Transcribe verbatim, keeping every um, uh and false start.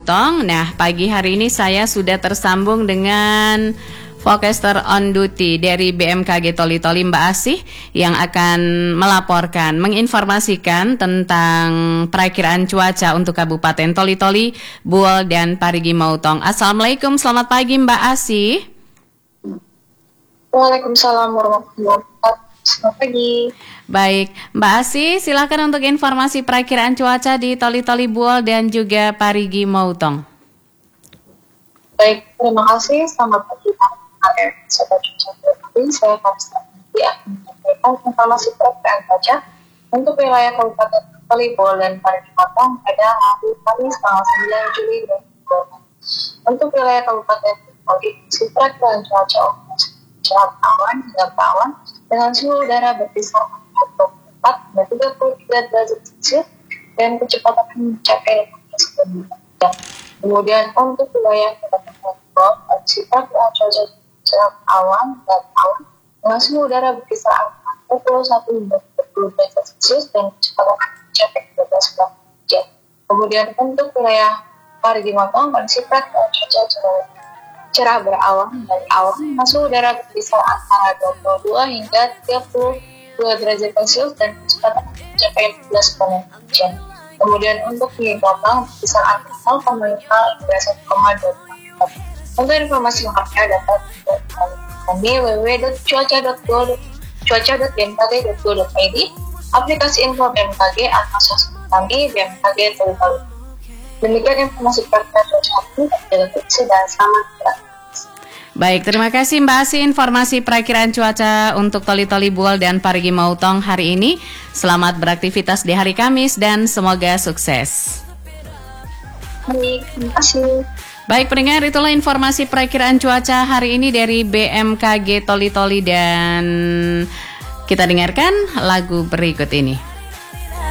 Mautong. Nah, pagi hari ini saya sudah tersambung dengan Forecaster on duty dari B M K G Toli-Toli, Mbak Asih, yang akan melaporkan, menginformasikan tentang perakiraan cuaca untuk Kabupaten Toli-Toli, Buol, dan Parigi Mautong. Assalamualaikum, selamat pagi Mbak Asih. Waalaikumsalam warahmatullahi wabarakatuh. Selamat pagi. Baik, Mbak Asih, silakan untuk informasi perakiraan cuaca di Toli-Toli, Buol, dan juga Parigi Mautong. Baik, terima kasih. Selamat pagi. Sobat cuaca, saya Karista akan menyampaikan informasi perakiraan cuaca untuk wilayah Kabupaten Toli, Buol, dan Parigi Mautong pada hari Kamis tanggal sembilan Juli dua ribu dua puluh empat. Untuk wilayah Kabupaten Toli, perakiraan cuaca cerah awan hingga berawan dengan suhu udara berkisar empat puluh empat hingga tiga puluh tiga derajat Celcius dan kecepatan mencapai lima belas kilometer per jam. Kemudian untuk wilayah Kabupaten Buol, perakiraan cuaca cerah awan dan awan dengan suhu udara berkisar empat puluh satu hingga tiga puluh derajat Celcius dan kecepatan mencapai tiga belas kilometer per jam. Kemudian untuk wilayah Parigi Mautong, perakiraan cuaca cerah cerah berawan dan awan, suhu udara berkisar antara dua puluh dua hingga tiga puluh dua derajat Celcius dan kecepatan mencapai empat belas kilometer per jam. Kemudian untuk di Mautong berkisar antara nol koma lima hingga satu koma dua meter. Untuk informasi lengkapnya dapat kami w w w dot cuaca dot go cuaca dot b m k g dot go dot i d, aplikasi info B M K G atau sosmed kami B M K G Toli-Toli. Demikian informasi perakiraan cuaca hari ini, dan selamat beraktivitas. Baik, terima kasih Mbak Asih informasi perakiraan cuaca untuk Toli-Toli, Buol, dan Parigi Mautong hari ini. Selamat beraktivitas di hari Kamis dan semoga sukses. Baik, terima kasih. Baik pendengar, itulah informasi perakiraan cuaca hari ini dari B M K G Toli-Toli, dan kita dengarkan lagu berikut ini.